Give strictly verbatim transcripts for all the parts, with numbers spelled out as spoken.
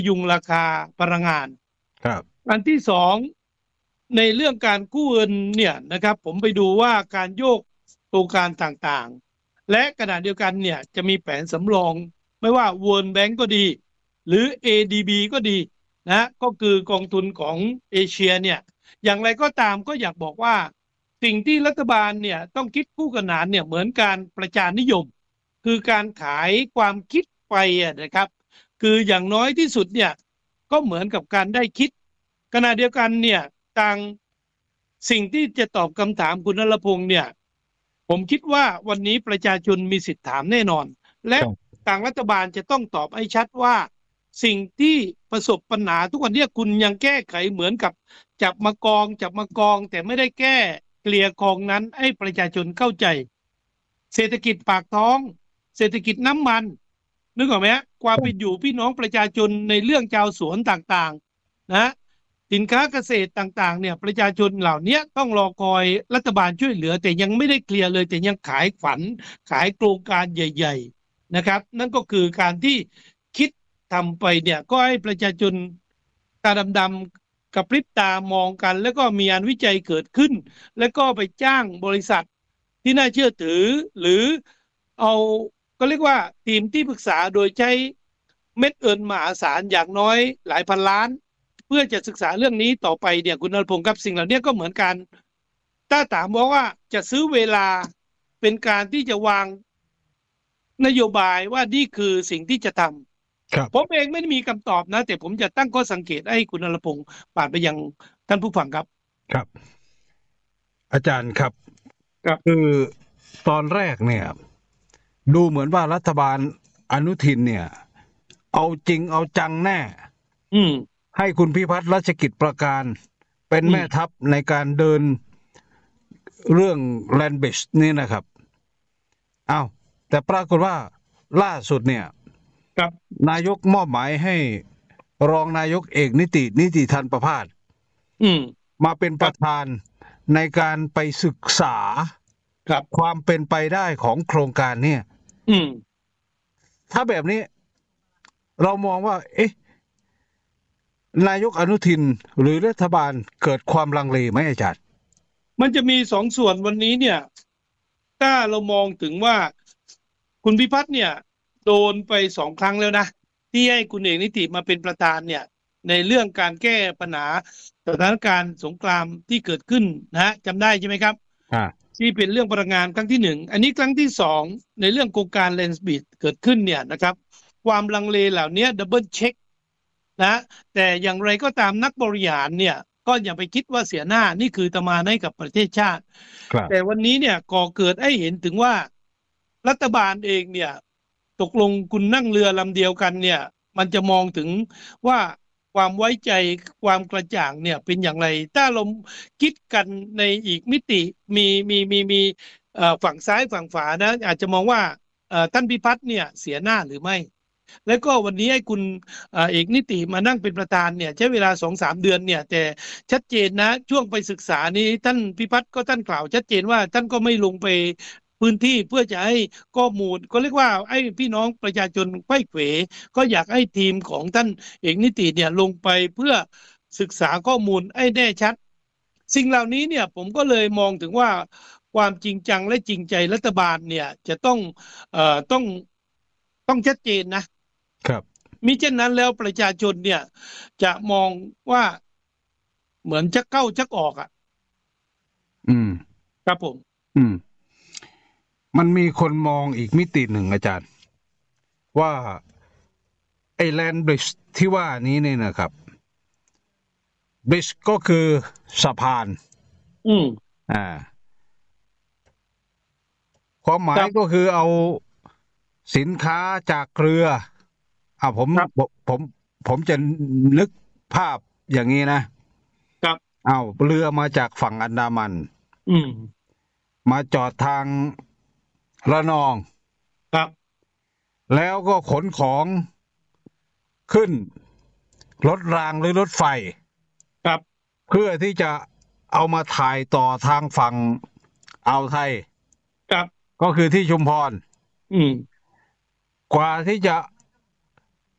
ยุงราคาพลังงานครับอันที่สองในเรื่องการกู้เงินเนี่ยนะครับผมไปดูว่าการโยกตัวการต่างๆและขณะเดียวกันเนี่ยจะมีแผนสำรองไม่ว่า World Bank ก็ดีหรือ เอ ดี บี ก็ดีนะก็คือกองทุนของเอเชียเนี่ยอย่างไรก็ตามก็อยากบอกว่าสิ่งที่รัฐบาลเนี่ยต้องคิดคู่ขนานเนี่ยเหมือนการประชานิยมคือการขายความคิดไปนะครับคืออย่างน้อยที่สุดเนี่ยก็เหมือนกับการได้คิดขณะเดียวกันเนี่ยต่างสิ่งที่จะตอบคำถามคุณนรพงษ์เนี่ยผมคิดว่าวันนี้ประชาชนมีสิทธิ์ถามแน่นอนและครับทางรัฐบาลจะต้องตอบให้ชัดว่าสิ่งที่ประสบปัญหาทุกวันนี้คุณยังแก้ไขเหมือนกับจับมากองจับมากองแต่ไม่ได้แก้เคลียร์กองนั้นให้ประชาชนเข้าใจเศรษฐกิจปากท้องเศรษฐกิจน้ำมันนึกออกไหมฮะความเป็นอยู่พี่น้องประชาชนในเรื่องชาวสวนต่างๆนะสินค้าเกษตรต่างๆเนี่ยประชาชนเหล่านี้ต้องรอคอยรัฐบาลช่วยเหลือแต่ยังไม่ได้เคลียร์เลยแต่ยังขายฝันขายโครงการใหญ่ๆนะครับนั่นก็คือการที่คิดทำไปเนี่ยก็ให้ประชาชนตาดำๆกับพริบตามองกันแล้วก็มีงานวิจัยเกิดขึ้นแล้วก็ไปจ้างบริษัทที่น่าเชื่อถือหรือเอาก็เรียกว่าทีมที่ปรึกษาโดยใช้เม็ดเงินมหาศาลอย่างน้อยหลายพันล้านเพื่อจะศึกษาเรื่องนี้ต่อไปเนี่ยคุณนรพงศ์ครับสิ่งเหล่านี้ก็เหมือนกันถ้าถามว่าจะซื้อเวลาเป็นการที่จะวางนโยบายว่านี่คือสิ่งที่จะทครับำผมเองไม่ได้มีคำตอบนะแต่ผมจะตั้งข้อสังเกตให้คุณนรพงศ์ผ่านไปยังท่านผู้ฟังครับครับอาจารย์ครับครับคือตอนแรกเนี่ยดูเหมือนว่ารัฐบาลอนุทินเนี่ยเอาจริงเอาจังแน่อืมให้คุณพิพัฒน์รัชกิจประการเป็นอืมแม่ทัพในการเดินเรื่องแลนด์บริดจ์นี่นะครับอ้าวแต่ปรากฏว่าล่าสุดเนี่ยครับนายกมอบหมายให้รองนายกเอกนิตินิติทันประภาสอืมมาเป็นครับประธานในการไปศึกษาครับความเป็นไปได้ของโครงการเนี่ยอืมถ้าแบบนี้เรามองว่าเอ๊ะนายกอนุทินหรือรัฐบาลเกิดความลังเลไหมอาจารย์มันจะมีสองส่วนวันนี้เนี่ยถ้าเรามองถึงว่าคุณพิพัฒน์เนี่ยโดนไปสองครั้งแล้วนะที่ให้คุณเอกนิติมาเป็นประธานเนี่ยในเรื่องการแก้ปัญหาสถานการณ์สงครามที่เกิดขึ้นนะจำได้ใช่ไหมครับอ่าที่เป็นเรื่องพลังงานครั้งที่หนึ่งอันนี้ครั้งที่สองในเรื่องโครงการเลนส์บีดเกิดขึ้นเนี่ยนะครับความลังเลเหล่านี้ดับเบิลเช็คนะแต่อย่างไรก็ตามนักบริหารเนี่ยก็อย่าไปคิดว่าเสียหน้านี่คือตมานให้กับประเทศชาติครับแต่วันนี้เนี่ยก่อเกิดให้เห็นถึงว่ารัฐบาลเองเนี่ยตกลงคุณนั่งเรือลำเดียวกันเนี่ยมันจะมองถึงว่าความไว้ใจความกระจ่างเนี่ยเป็นอย่างไรถ้าเราคิดกันในอีกมิติมีมีมีมีเอ่อฝั่งซ้ายฝั่งขวานะอาจจะมองว่าเอ่อท่านพิพัฒน์เนี่ยเสียหน้าหรือไม่แล้วก็วันนี้ให้คุณเอ่อเอกนิติมานั่งเป็นประธานเนี่ยใช้เวลาสองสามเดือนเนี่ยแต่ชัดเจนนะช่วงไปศึกษานี้ท่านพิพัฒน์ก็ท่านกล่าวชัดเจนว่าท่านก็ไม่ลงไปพื้นที่เพื่อจะให้ข้อมูลก็เรียกว่าให้พี่น้องประชาชนไขว้เขวก็อยากให้ทีมของท่านเอกนิติเนี่ยลงไปเพื่อศึกษาข้อมูลให้แน่ชัดสิ่งเหล่านี้เนี่ยผมก็เลยมองถึงว่าความจริงจังและจริงใจรัฐบาลเนี่ยจะต้องเอ่อต้องต้องชัดเจนนะครับมิเช่นนั้นแล้วประชาชนเนี่ยจะมองว่าเหมือนชักเข้าชักออกอ่ะอืมครับผมอืมมันมีคนมองอีกมิติหนึ่งอาจารย์ว่าไอ้แลนด์บริดจ์ที่ว่านี้เนี่ยนะครับบริดจ์ก็คือสะพานอืมอ่าความหมาครับยก็คือเอาสินค้าจากเรืออ่าผมครับผมผมผมจะนึกภาพอย่างนี้นะครับเอาเรือมาจากฝั่งอันดามันอืมมาจอดทางระนองครับแล้วก็ขนของขึ้นรถรางหรือรถไฟครับเพื่อที่จะเอามาถ่ายต่อทางฝั่งอ่าวไทยครับก็คือที่ชุมพรอืมกว่าที่จะ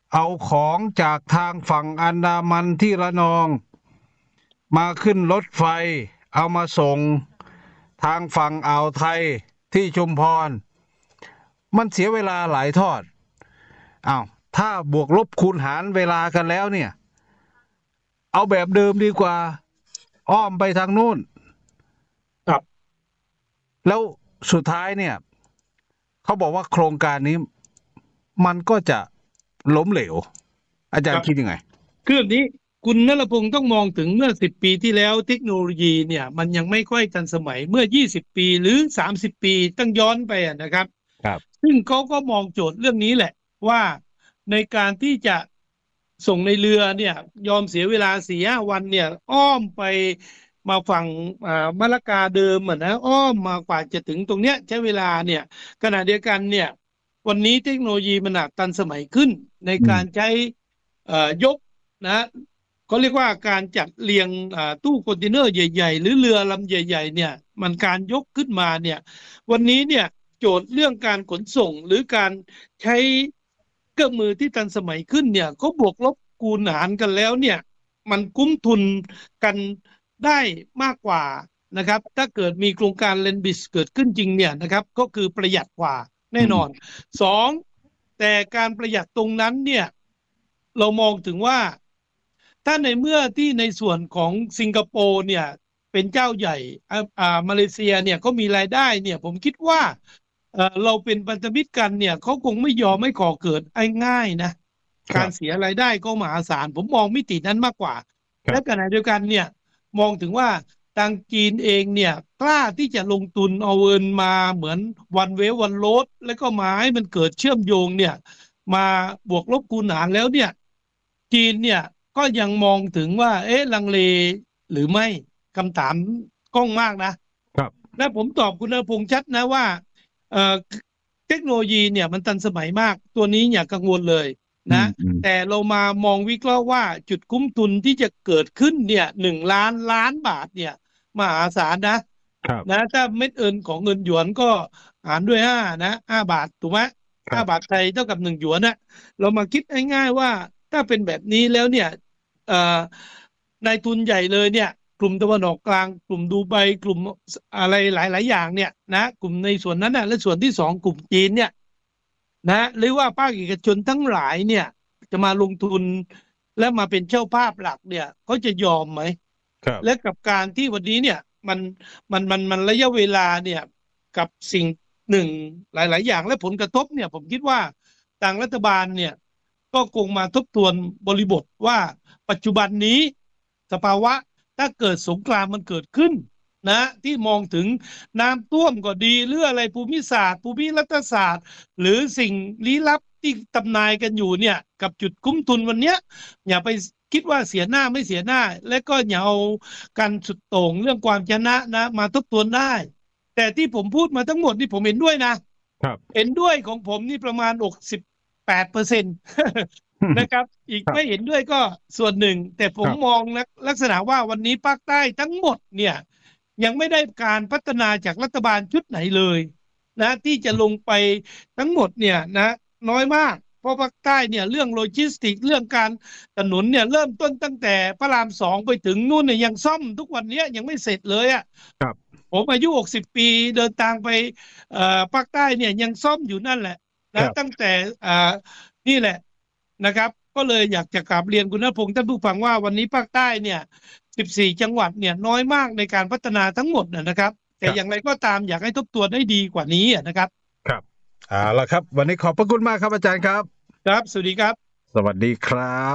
เอาของจากทางฝั่งอันดามันที่ระนองมาขึ้นรถไฟเอามาส่งทางฝั่งอ่าวไทยที่ชุมพรมันเสียเวลาหลายทอดอ้าวถ้าบวกลบคูณหารเวลากันแล้วเนี่ยเอาแบบเดิมดีกว่าอ้อมไปทางนู้นครับแล้วสุดท้ายเนี่ยเขาบอกว่าโครงการนี้มันก็จะล้มเหลวอาจารย์คิดยังไงคือแบบนี้คุณณรพงศ์ต้องมองถึงเมื่อสิบปีที่แล้วเทคโนโลยีเนี่ยมันยังไม่ค่อยทันสมัยเมื่อยี่สิบปีหรือสามสิบปีต้องย้อนไปนะครับครับซึ่งเขาก็มองโจทย์เรื่องนี้แหละว่าในการที่จะส่งในเรือเนี่ยยอมเสียเวลาสี่ห้าวันเนี่ยอ้อมไปมาฝั่งมะละกาเดิมอ่ะนะอ้อมมากว่าจะถึงตรงเนี้ยใช้เวลาเนี่ยขณะเดียวกันเนี่ยวันนี้เทคโนโลยีมันทันสมัยขึ้นในการใช้ยกนะเขาเรียกว่าการจัดเรียงตู้คอนเทนเนอร์ใหญ่ๆหรือเรือลำใหญ่ๆเนี่ยมันการยกขึ้นมาเนี่ยวันนี้เนี่ยโจทย์เรื่องการขนส่งหรือการใช้เครื่องมือที่ทันสมัยขึ้นเนี่ยเขาบวกลบคูณหารกันแล้วเนี่ยมันคุ้มทุนกันได้มากกว่านะครับถ้าเกิดมีโครงการเลนบิสเกิดขึ้นจริงเนี่ยนะครับก็คือประหยัดกว่าแน่นอนสองแต่การประหยัดตรงนั้นเนี่ยเรามองถึงว่าถ้าในเมื่อที่ในส่วนของสิงคโปร์เนี่ยเป็นเจ้าใหญ่อ่ามาเลเซียเนี่ยก็มีรายได้เนี่ยผมคิดว่าเอ่อเราเป็นพันธมิตรกันเนี่ยเขาคงไม่ยอมไม่ก่อเกิดง่ายๆนะการเสียรายได้ก็มหาศาลผมมองมิตินั้นมากกว่าและขณะเดียวกันเนี่ยมองถึงว่าทางจีนเองเนี่ยกล้าที่จะลงทุนเอาเงินมาเหมือนวันเววันโลดแล้วก็มาให้มันเกิดเชื่อมโยงเนี่ยมาบวกลบคูณหารแล้วเนี่ยจีนเนี่ยก็ยังมองถึงว่าเอ๊ะลังเลหรือไม่คำถามกล้องมากนะครับและผมตอบคุณณพงษ์ชัดนะว่าเอ่อเทคโนโลยีเนี่ยมันทันสมัยมากตัวนี้อย่ากังวลเลยนะแต่เรามามองวิเคราะห์ว่าจุดคุ้มทุนที่จะเกิดขึ้นเนี่ยหนึ่งล้านล้านบาทเนี่ยมหาศาลนะนะถ้าเม็ดเอินของเงินหยวนก็หารด้วยห้านะห้าบาทถูกไหมห้าบาทไทยเท่ากับหนึ่งหยวนนะเรามาคิดง่ายๆว่าถ้าเป็นแบบนี้แล้วเนี่ยนายทุนใหญ่เลยเนี่ยกลุ่มตะวันออกกลางกลุ่มดูไบกลุ่มอะไรหลายๆอย่างเนี่ยนะกลุ่มในส่วนนั้นนะและส่วนที่สองกลุ่มจีนเนี่ยนะหรือว่าภาคเอกชนทั้งหลายเนี่ยจะมาลงทุนและมาเป็นเจ้าภาพหลักเนี่ยเขาจะยอมไหมและกับการที่วันนี้เนี่ยมันมันมันมันระยะเวลาเนี่ยกับสิ่งหนึ่งหลายๆอย่างและผลกระทบเนี่ยผมคิดว่าทางรัฐบาลเนี่ยก็คงมาทบทวนบริบทว่าปัจจุบันนี้สภาวะถ้าเกิดสงครามมันเกิดขึ้นนะที่มองถึงน้ำท่วมก็ดีหรืออะไรภูมิศาสตร์ภูมิรัฐศาสตร์หรือสิ่งลี้ลับที่ตำนายกันอยู่เนี่ยกับจุดคุ้มทุนวันเนี้ยอย่าไปคิดว่าเสียหน้าไม่เสียหน้าและก็อย่าเอาการสุดโต่งเรื่องความชนะนะมาทบทวนได้แต่ที่ผมพูดมาทั้งหมดนี่ผมเห็นด้วยนะครับเห็นด้วยของผมนี่ประมาณหกสิบแปดเปอร์เซ็นต์นะครับอีกไม่เห็นด้วยก็ส่วนหนึ่งแต่ผมมองลักษณะว่าวันนี้ภาคใต้ทั้งหมดเนี่ยยังไม่ได้การพัฒนาจากรัฐบาลชุดไหนเลยนะที่จะลงไปทั้งหมดเนี่ยนะน้อยมากเพราะภาคใต้เนี่ยเรื่องโลจิสติกเรื่องการถนนเนี่ยเริ่มต้นตั้งแต่พระรามสองไปถึงนู่นเนี่ยยังซ่อมทุกวันนี้ยังไม่เสร็จเลยอ่ะครับผมอายุหกสิบปีเดินทางไปเอ่อภาคใต้เนี่ยยังซ่อมอยู่นั่นแหละนะตั้งแต่อ่านี่แหละนะครับก็เลยอยากจะกราบเรียนคุณณพงษ์ท่านผู้ฟังว่าวันนี้ภาคใต้เนี่ยสิบสี่จังหวัดเนี่ยน้อยมากในการพัฒนาทั้งหมดนะครับแต่อย่างไรก็ตามอยากให้ทบทวนให้ดีกว่านี้นะครับครับเอาล่ะครับวันนี้ขอบพระคุณมากครับอาจารย์ครับครับสวัสดีครับสวัสดีครับ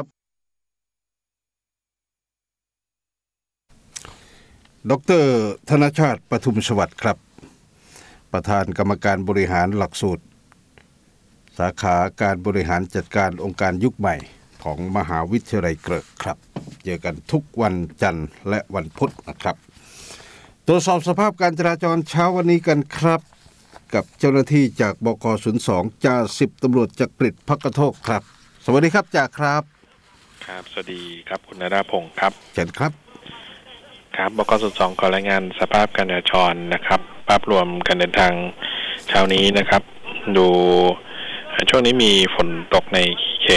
ดร.ธนชาติปทุมสวัสดิ์ครับประธานกรรมการบริหารหลักสูตรสาขาการบริหารจัดการองค์การยุคใหม่ของมหาวิทยาลัยเกริกครับเจอกันทุกวันจันทร์และวันพุธนะครับตรวจสอบสภาพการจราจรเช้าวันนี้กันครับกับเจ้าหน้าที่จากบก.ศูนย์สองจ่าสิบตำรวจจักริดภักกโทกครับสวัสดีครับจ่าครับครับสวัสดีครับคุณนราพงศ์ครับเชิญครับครับบก.ศูนย์สองขอรายงานสภาพการจราจรนะครับภาพรวมการเดินทางเช้านี้นะครับดูช่วงนี้มีฝนตกในเขต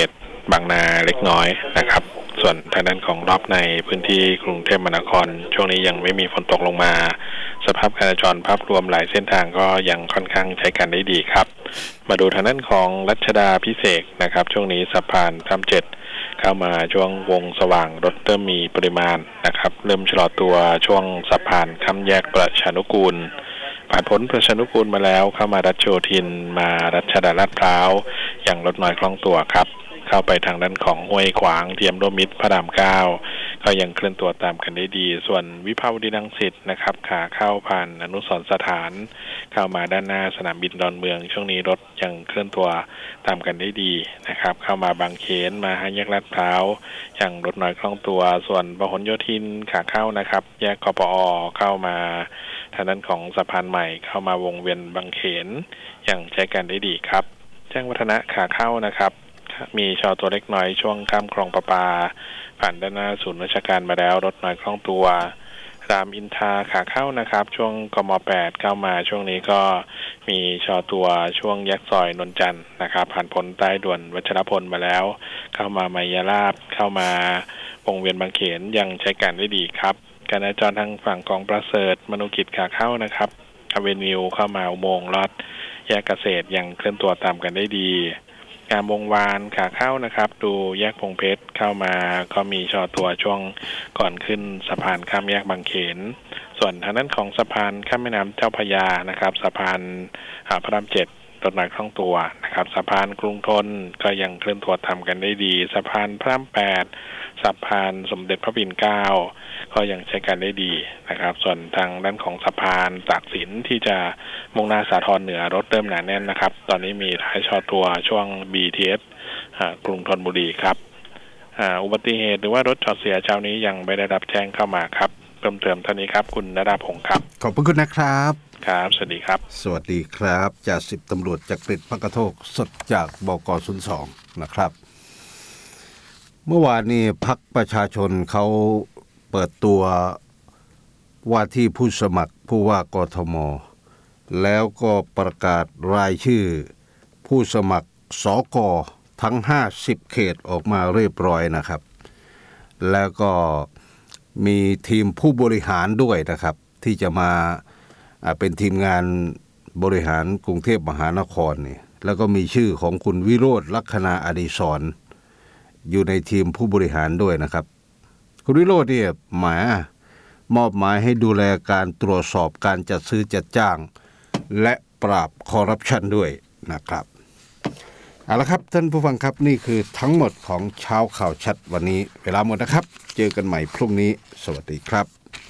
บางนาเล็กน้อยนะครับส่วนทางด้านของรอบในพื้นที่กรุงเทพมหานครช่วงนี้ยังไม่มีฝนตกลงมาสภาพการจราจรภาพรวมหลายเส้นทางก็ยังค่อนข้างใช้การได้ดีครับมาดูทางด้านของรัชดาภิเษกนะครับช่วงนี้สะพานพระรามเจ็ดเข้ามาช่วงวงสว่างรถเริ่มมีปริมาณนะครับเริ่มชะลอตัวช่วงสะพานข้ามแยกประชานุกูลผ่านพ้นประชานุกูลมาแล้วเข้ามารัชโยธินมารัชดาลาดพร้าวอย่างรถน้อยคล่องตัวครับเข้าไปทางด้านของห้วยขวางเทียมร่วมมิตรพระรามเก้าก็ยังเคลื่อนตัวตามกันได้ดีส่วนวิภาวดีรังสิตนะครับขาเข้าผ่านอนุสรณ์สถานเข้ามาด้านหน้าสนามบินดอนเมืองช่วงนี้รถยังเคลื่อนตัวตามกันได้ดีนะครับเข้ามาบางเขนมาห้าแยกลาดพร้าวอย่างรถน้อยคล่องตัวส่วนพหลโยธินขาเข้านะครับแยกกปอเข้ามาทางด้านของสะพานใหม่เข้ามาวงเวียนบางเขนอย่างใช้การได้ดีครับแจ้งวัฒนะขาเข้านะครับมีชอตัวเล็กน้อยช่วงข้ามคลองประปาผ่านด้านหน้าศูนย์ราชการมาแล้วรถน้อยคล่องตัวรามอินทราขาเข้านะครับช่วงกมแปดเข้ามาช่วงนี้ก็มีชอตัวช่วงแยกซอยนนจันทร์นะครับผ่านพ้นใต้ด่วนวัชรพลมาแล้วเข้ามามายาลาบเข้ามาวงเวียนบางเขนยังใช้การได้ดีครับการจราจรทางฝั่งของประเสริฐมนุกิจขาเข้านะครับอเวนิวเข้ามาอุโมงค์ลอดแยกเกษตรยังเคลื่อนตัวตามกันได้ดีงามวงวานขาเข้านะครับดูแยกพงเพชรเข้ามาก็มีชอตัวช่วงก่อนขึ้นสะพานข้ามแยกบางเขนส่วนทางด้านของสะพานข้ามแม่น้ำเจ้าพระยานะครับสะพานพระรามเจ็ดรถน้อยคล่องตัวนะครับสะพานกรุงธนก็ยังเคลื่อนตัวทำกันได้ดีสะพานพระรามแปดสะพานสมเด็จพระปิ่นเกล้าก็ยังใช้การได้ดีนะครับส่วนทางด้านของสะพานตากสินที่จะมุ่งหน้าสาทรเหนือรถเริ่มหนาแน่นนะครับตอนนี้มีท้ายชอตัวช่วง บี ที เอส กรุงธนบุรีครับอุบัติเหตุหรือว่ารถจอดเสียเช้านี้ยังไม่ได้รับแจ้งเข้ามาครับเพิ่มเติมเท่านี้ครับคุณณดาพงศ์ครับขอบพระคุณนะครับครับสวัสดีครับสวัสดีครับจ่าสิบตำรวจจักริด ภักกโทกสดจากบก.ศูนย์สองนะครับเมื่อวานนี้พรรคประชาชนเขาเปิดตัวว่าที่ผู้สมัครผู้ว่ากทมแล้วก็ประกาศรายชื่อผู้สมัครสกทั้งห้าสิบเขตออกมาเรียบร้อยนะครับแล้วก็มีทีมผู้บริหารด้วยนะครับที่จะมาเป็นทีมงานบริหารกรุงเทพมหานครนี่แล้วก็มีชื่อของคุณวิโรจน์ลัคนาอดิศรอยู่ในทีมผู้บริหารด้วยนะครับคุณวิโรจน์เนี่ยหมายมอบหมายให้ดูแลการตรวจสอบการจัดซื้อจัดจ้างและปราบคอร์รัปชันด้วยนะครับเอาละครับท่านผู้ฟังครับนี่คือทั้งหมดของเช้าข่าวชัดวันนี้เวลาหมดนะครับเจอกันใหม่พรุ่งนี้สวัสดีครับ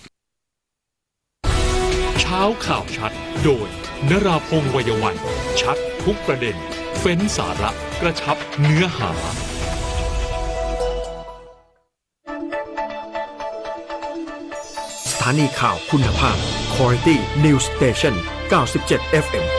เช้าข่าวชัดโดยนราพงษ์ วัยวันชัดทุกประเด็นเฟ้นสาระกระชับเนื้อหาสถานีข่าวคุณภาพ Quality News Station เก้าสิบเจ็ด เอฟ เอ็ม